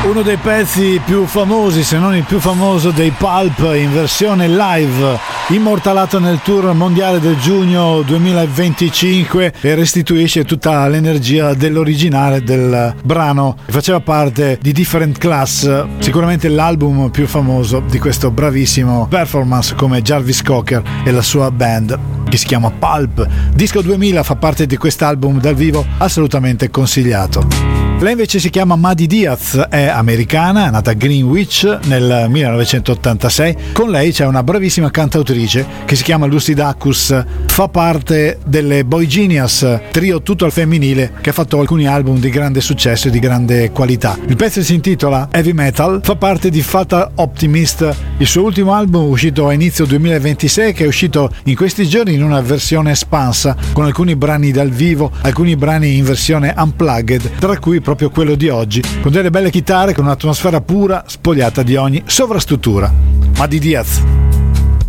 Uno dei pezzi più famosi, se non il più famoso, dei Pulp in versione live, immortalato nel tour mondiale del giugno 2025 e restituisce tutta l'energia dell'originale del brano che faceva parte di Different Class, sicuramente l'album più famoso di questo bravissimo performance come Jarvis Cocker e la sua band, che si chiama Pulp. Disco 2000 fa parte di quest'album dal vivo, assolutamente consigliato. Lei invece si chiama Maddie Diaz, è americana, è nata a Greenwich nel 1986. Con lei c'è una bravissima cantautrice che si chiama Lucy Dacus, fa parte delle Boy Genius, trio tutto al femminile che ha fatto alcuni album di grande successo e di grande qualità. Il pezzo si intitola Heavy Metal, fa parte di Fatal Optimist, il suo ultimo album uscito a inizio 2026, che è uscito in questi giorni in una versione espansa con alcuni brani dal vivo, alcuni brani in versione unplugged, tra cui proprio quello di oggi, con delle belle chitarre, con un'atmosfera pura, spogliata di ogni sovrastruttura. Maddie Diaz.